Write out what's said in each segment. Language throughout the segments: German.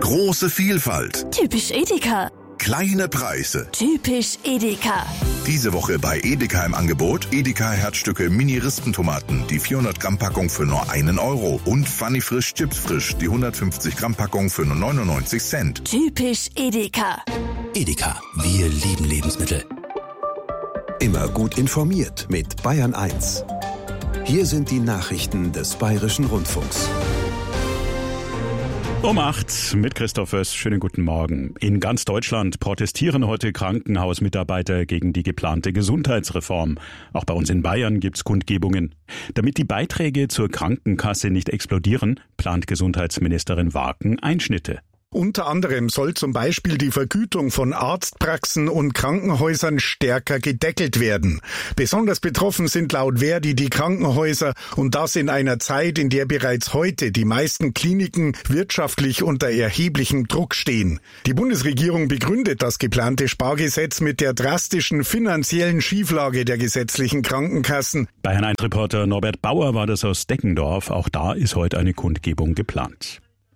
Große Vielfalt. Typisch Edeka. Kleine Preise. Typisch Edeka. Diese Woche bei Edeka im Angebot Edeka Herzstücke Mini-Rispentomaten, die 400 Gramm Packung für nur 1 Euro. Und Funny Frisch Chips Frisch, die 150 Gramm Packung für nur 99 Cent. Typisch Edeka. Edeka, wir lieben Lebensmittel. Immer gut informiert mit Bayern 1. Hier sind die Nachrichten des Bayerischen Rundfunks. Um 8 mit Christoph Wöss. Schönen guten Morgen. In ganz Deutschland protestieren heute Krankenhausmitarbeiter gegen die geplante Gesundheitsreform. Auch bei uns in Bayern gibt's Kundgebungen. Damit die Beiträge zur Krankenkasse nicht explodieren, plant Gesundheitsministerin Waken Einschnitte. Unter anderem soll zum Beispiel die Vergütung von Arztpraxen und Krankenhäusern stärker gedeckelt werden. Besonders betroffen sind laut Verdi die Krankenhäuser und das in einer Zeit, in der bereits heute die meisten Kliniken wirtschaftlich unter erheblichem Druck stehen. Die Bundesregierung begründet das geplante Spargesetz mit der drastischen finanziellen Schieflage der gesetzlichen Krankenkassen. Bayern 1 Reporter Norbert Bauer war das aus Deckendorf. Auch da ist heute eine Kundgebung geplant.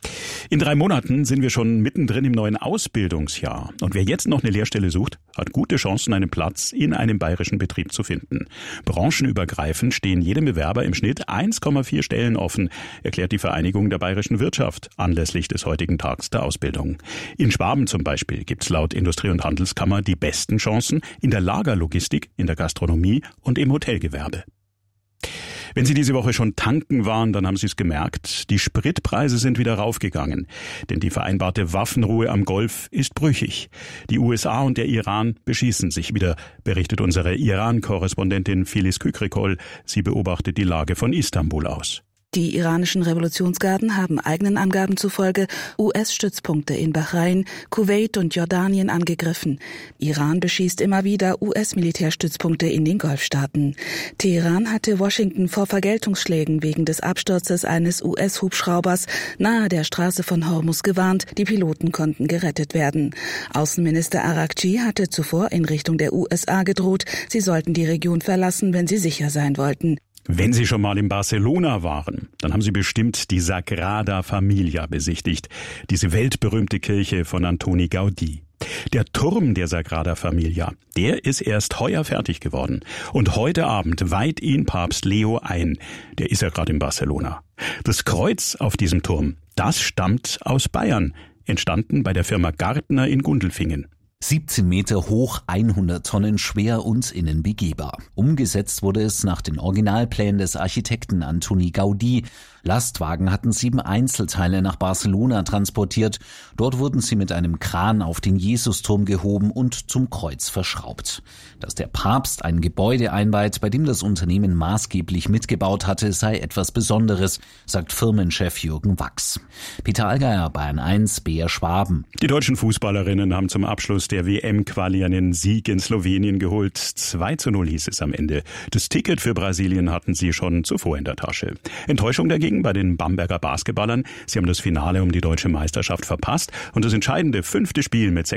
In 3 Monaten sind wir schon mittendrin im neuen Ausbildungsjahr. Und wer jetzt noch eine Lehrstelle sucht, hat gute Chancen, einen Platz in einem bayerischen Betrieb zu finden. Branchenübergreifend stehen jedem Bewerber im Schnitt 1,4 Stellen offen, erklärt die Vereinigung der bayerischen Wirtschaft anlässlich des heutigen Tags der Ausbildung. In Schwaben zum Beispiel gibt's laut Industrie- und Handelskammer die besten Chancen in der Lagerlogistik, in der Gastronomie und im Hotelgewerbe. Wenn Sie diese Woche schon tanken waren, dann haben Sie es gemerkt. Die Spritpreise sind wieder raufgegangen. Denn die vereinbarte Waffenruhe am Golf ist brüchig. Die USA und der Iran beschießen sich wieder, berichtet unsere Iran-Korrespondentin Filiz Kükrikol. Sie beobachtet die Lage von Istanbul aus. Die iranischen Revolutionsgarden haben eigenen Angaben zufolge US-Stützpunkte in Bahrain, Kuwait und Jordanien angegriffen. Iran beschießt immer wieder US-Militärstützpunkte in den Golfstaaten. Teheran hatte Washington vor Vergeltungsschlägen wegen des Absturzes eines US-Hubschraubers nahe der Straße von Hormuz gewarnt. Die Piloten konnten gerettet werden. Außenminister Arakci hatte zuvor in Richtung der USA gedroht, sie sollten die Region verlassen, wenn sie sicher sein wollten. Wenn Sie schon mal in Barcelona waren, dann haben Sie bestimmt die Sagrada Familia besichtigt, diese weltberühmte Kirche von Antoni Gaudí. Der Turm der Sagrada Familia, der ist erst heuer fertig geworden. Und heute Abend weiht ihn Papst Leo ein. Der ist ja gerade in Barcelona. Das Kreuz auf diesem Turm, das stammt aus Bayern, entstanden bei der Firma Gartner in Gundelfingen. 17 Meter hoch, 100 Tonnen schwer und innen begehbar. Umgesetzt wurde es nach den Originalplänen des Architekten Antoni Gaudí. Lastwagen hatten 7 Einzelteile nach Barcelona transportiert. Dort wurden sie mit einem Kran auf den Jesusturm gehoben und zum Kreuz verschraubt. Dass der Papst ein Gebäude einweiht, bei dem das Unternehmen maßgeblich mitgebaut hatte, sei etwas Besonderes, sagt Firmenchef Jürgen Wachs. Peter Allgeier, Bayern 1, BR Schwaben. Die deutschen Fußballerinnen haben zum Abschluss der WM-Quali einen Sieg in Slowenien geholt. 2:0 hieß es am Ende. Das Ticket für Brasilien hatten sie schon zuvor in der Tasche. Enttäuschung dagegen bei den Bamberger Basketballern. Sie haben das Finale um die deutsche Meisterschaft verpasst und das entscheidende 5. Spiel mit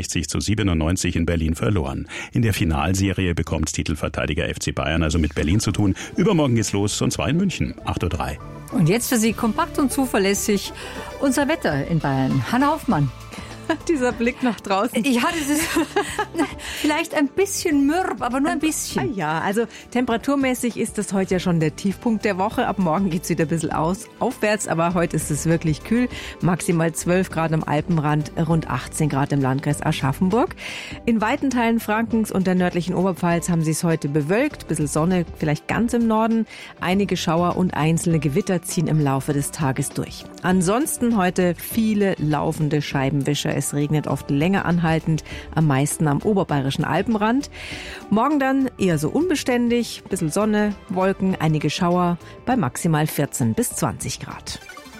66:97 in Berlin verloren. In der Finalserie bekommt Titelverteidiger FC Bayern also mit Berlin zu tun. Übermorgen geht's los, und zwar in München, 8:03 Uhr. Und jetzt für Sie kompakt und zuverlässig unser Wetter in Bayern. Hanna Hoffmann. Dieser Blick nach draußen. Ja, das ist vielleicht ein bisschen mürb, aber nur ein bisschen. Ja, also temperaturmäßig ist das heute ja schon der Tiefpunkt der Woche. Ab morgen geht's wieder ein bisschen aufwärts, aber heute ist es wirklich kühl. Maximal 12 Grad am Alpenrand, rund 18 Grad im Landkreis Aschaffenburg. In weiten Teilen Frankens und der nördlichen Oberpfalz haben sie es heute bewölkt. Ein bisschen Sonne, vielleicht ganz im Norden. Einige Schauer und einzelne Gewitter ziehen im Laufe des Tages durch. Ansonsten heute viele laufende Scheibenwischer. Es regnet oft länger anhaltend, am meisten am oberbayerischen Alpenrand. Morgen dann eher so unbeständig, bisschen Sonne, Wolken, einige Schauer bei maximal 14 bis 20 Grad.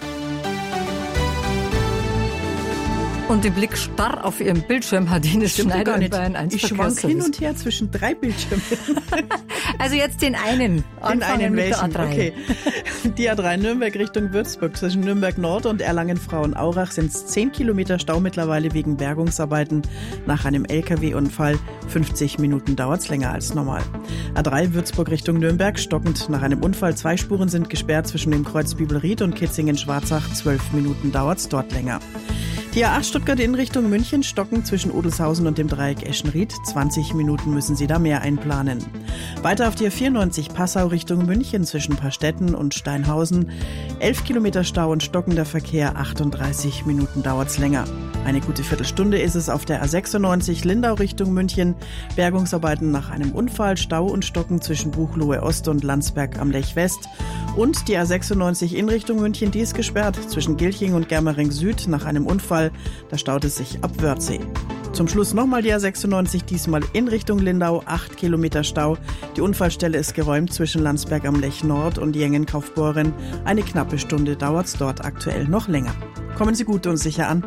Und den Blick starr auf ihrem Bildschirm hat Ines Schneider in Bayern 1 Ich schwank hin und her zwischen 3 Bildschirmen. Also jetzt den einen. Den einen mit welchen? der A3. Okay. Die A3 Nürnberg Richtung Würzburg. Zwischen Nürnberg Nord und Erlangen-Frauenaurach sind es 10 Kilometer Stau mittlerweile wegen Bergungsarbeiten nach einem LKW-Unfall. 50 Minuten dauert es länger als normal. A3 Würzburg Richtung Nürnberg stockend nach einem Unfall. 2 Spuren sind gesperrt zwischen dem Kreuz Bibelried und Kitzingen-Schwarzach. 12 Minuten dauert es dort länger. Die A8 Stuttgart in Richtung München stocken zwischen Odelshausen und dem Dreieck Eschenried. 20 Minuten müssen Sie da mehr einplanen. Weiter auf die A94 Passau Richtung München zwischen Paarstetten und Steinhausen. 11 Kilometer Stau und stockender Verkehr, 38 Minuten dauert's länger. Eine gute Viertelstunde ist es auf der A96 Lindau Richtung München. Bergungsarbeiten nach einem Unfall, Stau und Stocken zwischen Buchloe Ost und Landsberg am Lech West. Und die A96 in Richtung München, die ist gesperrt zwischen Gilching und Germering Süd nach einem Unfall. Da staut es sich ab Wörthsee. Zum Schluss nochmal die A96, diesmal in Richtung Lindau, 8 Kilometer Stau. Die Unfallstelle ist geräumt zwischen Landsberg am Lech Nord und Jengen-Kaufbohren. Eine knappe Stunde dauert's dort aktuell noch länger. Kommen Sie gut und sicher an.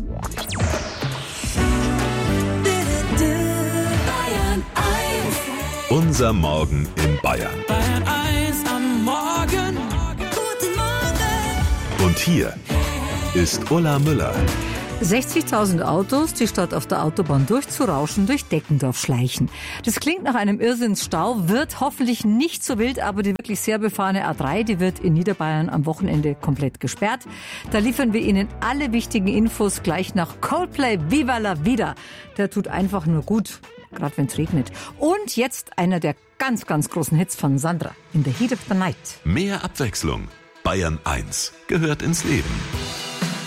Unser Morgen in Bayern. Bayern 1 am Morgen. Guten Morgen. Und hier ist Ulla Müller. 60.000 Autos, die statt auf der Autobahn durchzurauschen, durch Deckendorf schleichen. Das klingt nach einem Irrsinnsstau, wird hoffentlich nicht so wild, aber die wirklich sehr befahrene A3, die wird in Niederbayern am Wochenende komplett gesperrt. Da liefern wir Ihnen alle wichtigen Infos gleich nach Coldplay Viva la Vida. Der tut einfach nur gut, gerade wenn es regnet. Und jetzt einer der ganz, ganz großen Hits von Sandra, In the Heat of the Night. Mehr Abwechslung. Bayern 1 gehört ins Leben.